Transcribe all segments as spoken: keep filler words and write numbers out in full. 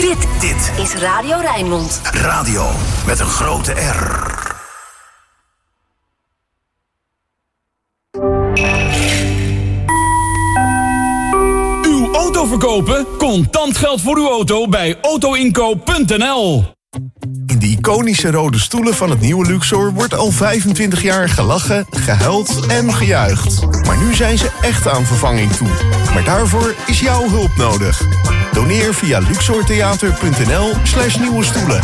Dit, dit is Radio Rijnmond. Radio met een grote R. Uw auto verkopen? Contant geld voor uw auto bij autoinkoop punt n l. In de iconische rode stoelen van het nieuwe Luxor wordt al vijfentwintig jaar gelachen, gehuild en gejuicht. Maar nu zijn ze echt aan vervanging toe. Maar daarvoor is jouw hulp nodig. Doneer via luxortheater punt n l slash nieuwe stoelen.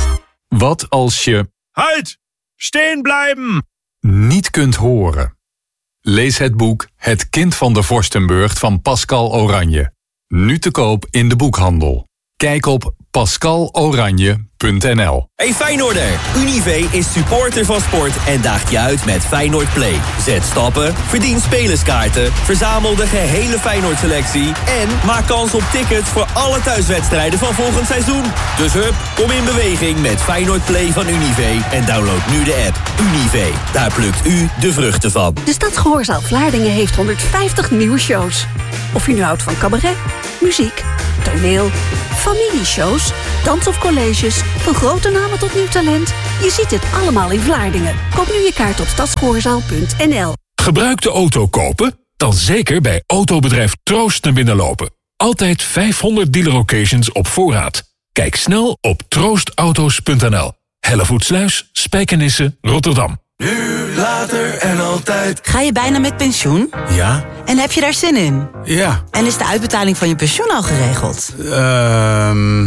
Wat als je... Halt! Steen blijven! ...niet kunt horen? Lees het boek Het kind van de Vorstenburg van Pascal Oranje. Nu te koop in de boekhandel. Kijk op pascal oranje punt n l. Hey Feyenoorder, Unive is supporter van sport en daagt je uit met Feyenoord Play. Zet stappen, verdien spelerskaarten, verzamel de gehele Feyenoord-selectie en maak kans op tickets voor alle thuiswedstrijden van volgend seizoen. Dus hup, kom in beweging met Feyenoord Play van Unive en download nu de app. Unive, daar plukt u de vruchten van. De Stadsgehoorzaal Vlaardingen heeft honderdvijftig nieuwe shows. Of je nu houdt van cabaret, muziek, toneel, familieshows, dans of colleges, van grote namen tot nieuw talent. Je ziet het allemaal in Vlaardingen. Koop nu je kaart op stadsgehoorzaal punt n l. Gebruikte auto kopen? Dan zeker bij autobedrijf Troost naar binnen lopen. Altijd vijfhonderd dealer occasions op voorraad. Kijk snel op troostauto's punt n l. Hellevoetsluis, Spijkenisse, Rotterdam. Nu, later en altijd. Ga je bijna met pensioen? Ja. En heb je daar zin in? Ja. En is de uitbetaling van je pensioen al geregeld? Ehm...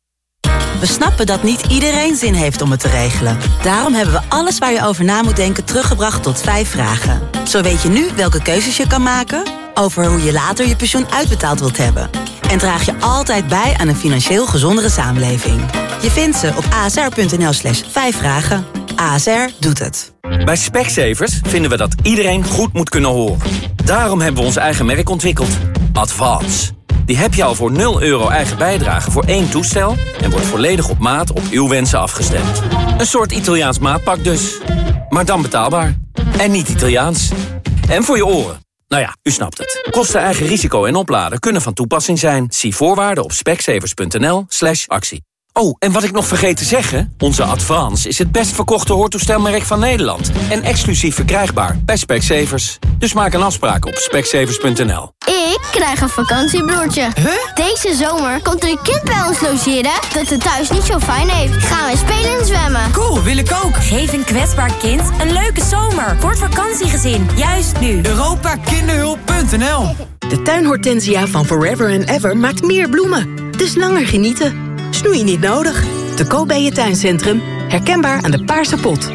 We snappen dat niet iedereen zin heeft om het te regelen. Daarom hebben we alles waar je over na moet denken teruggebracht tot vijf vragen. Zo weet je nu welke keuzes je kan maken, over hoe je later je pensioen uitbetaald wilt hebben. En draag je altijd bij aan een financieel gezondere samenleving. Je vindt ze op a s r punt n l slash vijf vragen. A S R doet het. Bij Specsavers vinden we dat iedereen goed moet kunnen horen. Daarom hebben we ons eigen merk ontwikkeld. Advance. Die heb je al voor nul euro eigen bijdrage voor één toestel en wordt volledig op maat op uw wensen afgestemd. Een soort Italiaans maatpak dus. Maar dan betaalbaar. En niet Italiaans. En voor je oren. Nou ja, u snapt het. Kosten, eigen risico en opladen kunnen van toepassing zijn. Zie voorwaarden op specsavers punt n l slash actie. Oh, en wat ik nog vergeet te zeggen, onze Advance is het best verkochte hoortoestelmerk van Nederland. En exclusief verkrijgbaar bij Specsavers. Dus maak een afspraak op specsavers punt n l. Ik krijg een vakantiebroertje. Huh? Deze zomer komt er een kind bij ons logeren dat het thuis niet zo fijn heeft. Gaan we spelen en zwemmen. Cool, wil ik ook. Geef een kwetsbaar kind een leuke zomer. Voor het vakantiegezin, juist nu. europa kinderhulp punt n l. De tuinhortensia van Forever and Ever maakt meer bloemen. Dus langer genieten. Snoei niet nodig. Te koop bij je tuincentrum. Herkenbaar aan de paarse pot.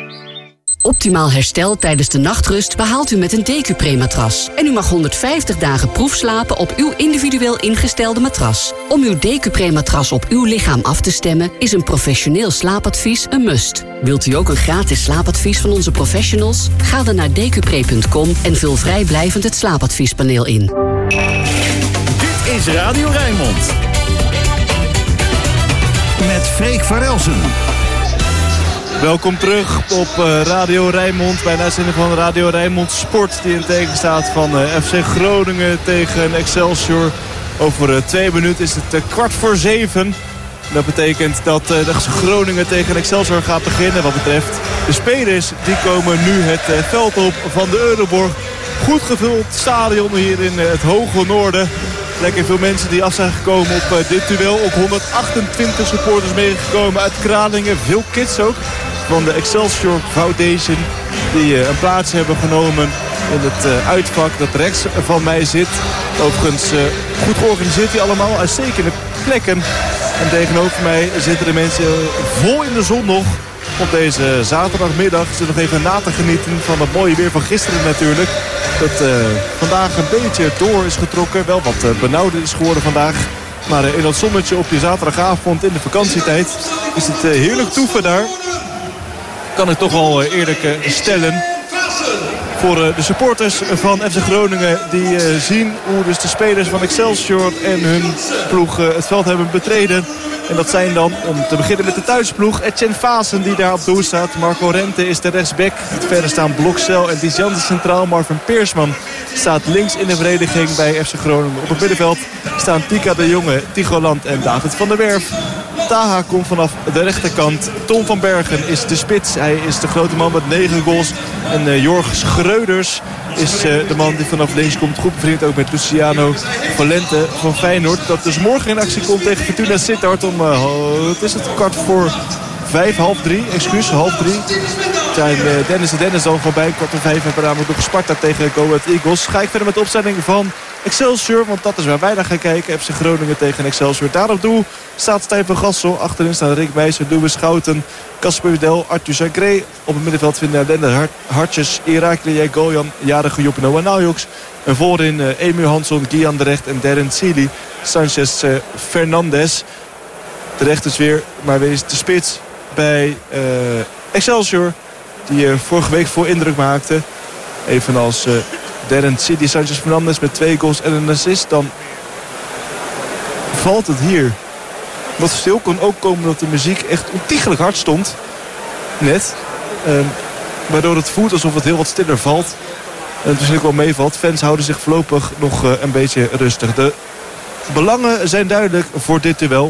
Optimaal herstel tijdens de nachtrust behaalt u met een Decupre-matras. En u mag honderdvijftig dagen proefslapen op uw individueel ingestelde matras. Om uw Decupre-matras op uw lichaam af te stemmen is een professioneel slaapadvies een must. Wilt u ook een gratis slaapadvies van onze professionals? Ga dan naar decupre punt com en vul vrijblijvend het slaapadviespaneel in. Dit is Radio Rijnmond. Met Freek van Elsen. Welkom terug op uh, Radio Rijnmond bij een uitzending van Radio Rijnmond Sport. Die in teken staat van uh, F C Groningen tegen Excelsior. Over uh, twee minuten is het uh, kwart voor zeven. Dat betekent dat uh, de Groningen tegen Excelsior gaat beginnen. Wat betreft de spelers, die komen nu het uh, veld op van de Euroborg. Goed gevuld stadion hier in uh, het hoge noorden. Lekker veel mensen die af zijn gekomen op uh, dit duel. Ook honderdachtentwintig supporters meegekomen uit Kralingen. Veel kids ook van de Excelsior Foundation. Die uh, een plaats hebben genomen in het uh, uitvak dat rechts van mij zit. Overigens uh, goed georganiseerd hier allemaal. Uitstekende plekken. En tegenover mij zitten de mensen vol in de zon nog. Op deze zaterdagmiddag is er nog even na te genieten van het mooie weer van gisteren natuurlijk. Dat uh, vandaag een beetje door is getrokken. Wel wat uh, benauwder is geworden vandaag. Maar uh, in dat zonnetje op je zaterdagavond in de vakantietijd is het uh, heerlijk toeven daar. Kan ik toch al uh, eerlijk uh, stellen. voor uh, de supporters van F C Groningen. Die uh, zien hoe dus de spelers van Excelsior en hun ploeg uh, het veld hebben betreden. En dat zijn dan, om te beginnen met de thuisploeg, Etienne Vaassen die daar op doel staat. Marco Rente is de rechtsback. Verder staan Blokcel en Dijan centraal. Marvin Peersman staat links in de vereniging bij F C Groningen. Op het middenveld staan Tika de Jonge, Tigoland en David van der Werf. Taha komt vanaf de rechterkant. Tom van Bergen is de spits. Hij is de grote man met negen goals. En uh, Jorg Schreuders is uh, de man die vanaf links komt. Goed bevriend ook met Luciano Valente van Feyenoord. Dat dus morgen in actie komt tegen Fortuna Sittard om, uh, wat is het, kwart voor vijf, half drie. Excuus, half drie. Zijn uh, Dennis en Dennis dan voorbij. Kwart voor vijf hebben we namelijk nog Sparta tegen Go Ahead Eagles. Ga ik verder met de opstelling van Excelsior, want dat is waar wij naar gaan kijken. F C Groningen tegen Excelsior. Daar op doel staat Stijn van Gassel. Achterin staan Rick Meijser, Louis Schouten, Casper Widel, Arthur Zagré. Op het middenveld vinden Lender Hart, Hartjes, Irakli, Gojan, Jarige Joep en Noah Naujoks. En voorin uh, Emil Hansson, Gian de Recht en Darren Sealy. Sanchez uh, Fernandez. De Recht is weer, maar wees de spits bij uh, Excelsior. Die uh, vorige week voor indruk maakte. Evenals uh, Darren Sealy, Sanchez Fernandez met twee goals en een assist. Dan valt het hier. Wat stil kon ook komen dat de muziek echt ontiegelijk hard stond. Net. Um, waardoor het voelt alsof het heel wat stiller valt. En het misschien ook wel meevalt. Fans houden zich voorlopig nog uh, een beetje rustig. De belangen zijn duidelijk voor dit duel.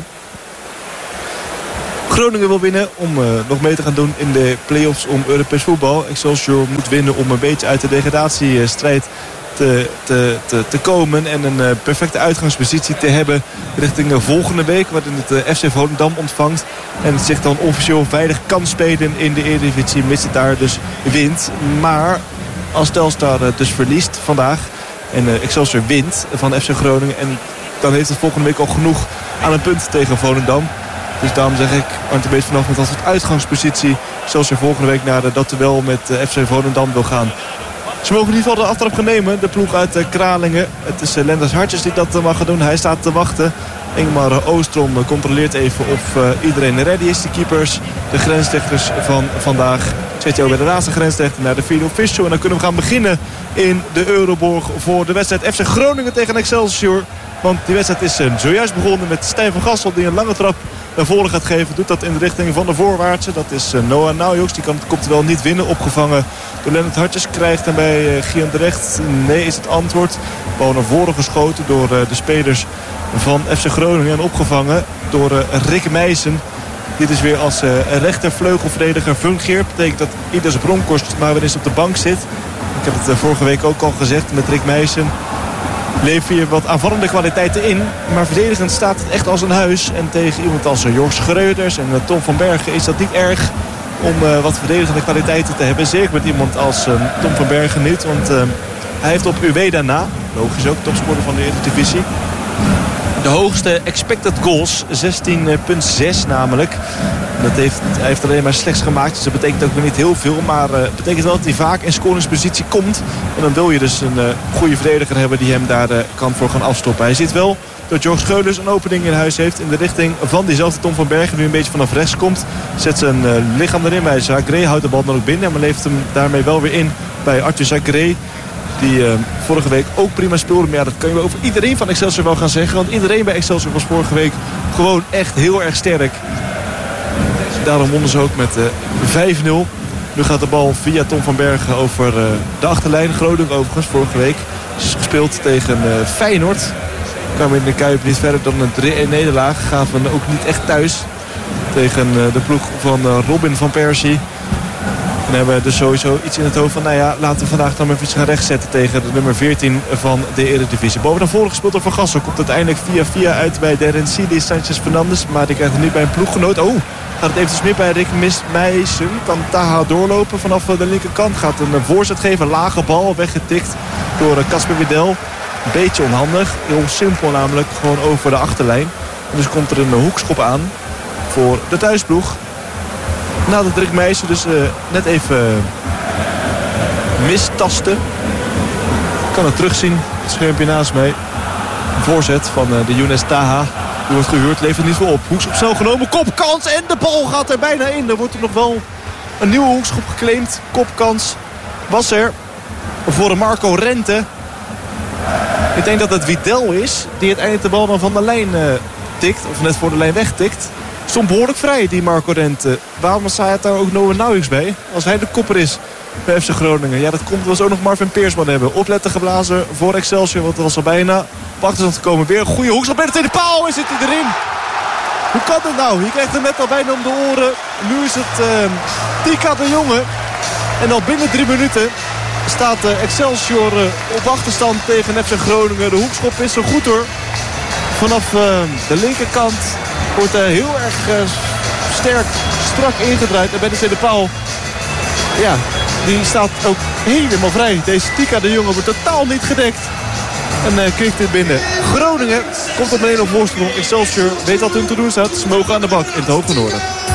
Groningen wil winnen om uh, nog mee te gaan doen in de play-offs om Europees voetbal. Excelsior moet winnen om een beetje uit de degradatiestrijd te, te, te, te komen. En een uh, perfecte uitgangspositie te hebben richting uh, volgende week. Waarin het uh, F C Volendam ontvangt. En het zich dan officieel veilig kan spelen in de Eredivisie. Mits het daar dus wint. Maar als Telstar uh, dus verliest vandaag. En uh, Excelsior wint van F C Groningen. En dan heeft het volgende week al genoeg aan een punt tegen Volendam. Dus daarom zeg ik, Arndt Beet vanaf met als het uitgangspositie. Zoals je volgende week naar dat duel met F C Volendam wil gaan. Ze mogen in ieder geval de aftrap gaan nemen. De ploeg uit Kralingen. Het is Lenders Hartjes die dat mag gaan doen. Hij staat te wachten. Ingmar Oostrom controleert even of uh, iedereen ready is. De keepers, de grensrechters van vandaag. Zet je ook bij de laatste grensrechter naar de vierde official. En dan kunnen we gaan beginnen in de Euroborg voor de wedstrijd F C Groningen tegen Excelsior. Want die wedstrijd is uh, zojuist begonnen met Stijn van Gassel die een lange trap naar voren gaat geven. Doet dat in de richting van de voorwaartse. Dat is uh, Noah Naujoks. Die kan het kopduel niet winnen. Opgevangen door Lennart Hartjes. Krijgt dan bij uh, Gian de Recht. Nee is het antwoord. Bal naar voren geschoten door uh, de spelers van F C Groningen. En opgevangen door uh, Rick Meijsen. Dit is weer als uh, rechtervleugelverdediger fungeert. Betekent dat Idas Bronkhorst maar weer eens op de bank zit. Ik heb het uh, vorige week ook al gezegd met Rick Meijsen. Levert hier wat aanvallende kwaliteiten in. Maar verdedigend staat het echt als een huis. En tegen iemand als uh, Jorg Schreuders en uh, Tom van Bergen is dat niet erg om uh, wat verdedigende kwaliteiten te hebben. Zeker met iemand als uh, Tom van Bergen niet. Want uh, hij heeft op U W daarna, logisch ook, topscorer van de Eredivisie, de hoogste expected goals, zestien komma zes namelijk. Dat heeft, hij heeft alleen maar slechts gemaakt, dus dat betekent ook weer niet heel veel. Maar het uh, betekent wel dat hij vaak in scoringspositie komt. En dan wil je dus een uh, goede verdediger hebben die hem daar uh, kan voor gaan afstoppen. Hij ziet wel dat Jorg Scheulers een opening in huis heeft in de richting van diezelfde Tom van Bergen. Die een beetje vanaf rechts komt. Zet zijn uh, lichaam erin bij Zagré, houdt de bal dan ook binnen. Maar levert hem daarmee wel weer in bij Arthur Zagré. Die uh, vorige week ook prima speelde. Maar ja, dat kan je over iedereen van Excelsior wel gaan zeggen. Want iedereen bij Excelsior was vorige week gewoon echt heel erg sterk. Daarom wonnen ze ook met uh, vijf nul. Nu gaat de bal via Tom van Bergen over uh, de achterlijn. Groningen overigens vorige week. Gespeeld tegen uh, Feyenoord. Kwamen in de Kuip niet verder dan een drie een nederlaag. Gaven ook niet echt thuis tegen uh, de ploeg van uh, Robin van Persie. En hebben we dus sowieso iets in het hoofd van, nou ja, laten we vandaag dan even iets gaan rechtzetten tegen de nummer veertien van de Eredivisie. Boven naar voren gespeeld door Van Gassel. Komt uiteindelijk via via uit bij Darren Sealy, Sanchez Fernandez. Maar die krijgt het niet bij een ploeggenoot. Oh, gaat het eventjes mis bij Rick Meijsen. Kan Taha doorlopen vanaf de linkerkant. Gaat een voorzet geven, lage bal, weggetikt door Casper Widel. Een beetje onhandig, heel simpel namelijk, gewoon over de achterlijn. En dus komt er een hoekschop aan voor de thuisploeg. Nadat Rick Meijsen dus uh, net even uh, mistasten. Kan het terugzien. Het schermpje naast mij. Voorzet van uh, de Younes Taha. Die wordt gehuurd. Levert niet veel op. Hoekschop snel genomen. Kopkans. En de bal gaat er bijna in. Er wordt er nog wel een nieuwe hoekschop geclaimd. Kopkans was er. voor Marco Rente. Ik denk dat het Widel is die uiteindelijk de bal dan van de lijn uh, tikt. Of net voor de lijn wegtikt. Stond behoorlijk vrij, die Marco Rente. Waarom staat daar ook Noah Nauwix bij? Als hij de kopper is bij F C Groningen. Ja, dat komt omdat we ook nog Marvin Peersman hebben. Opletten geblazen voor Excelsior, want dat was al bijna op achterstand te komen. Weer een goede hoekschop bij de tweede paal en zit hij erin. Hoe kan dat nou? Je krijgt hem net al bijna om de oren. Nu is het uh, Tika de Jonge. En al binnen drie minuten staat uh, Excelsior uh, op achterstand tegen F C Groningen. De hoekschop is zo goed hoor. Vanaf uh, de linkerkant wordt uh, heel erg uh, sterk, strak ingedraaid. En bij de tweede paal, ja, die staat ook helemaal vrij. Deze Tika de Jonge wordt totaal niet gedekt. En uh, krikt dit binnen. Groningen komt op een op voorsprong. Excelsior weet wat hun te doen staat. Ze mogen aan de bak in het Hoge Noorden.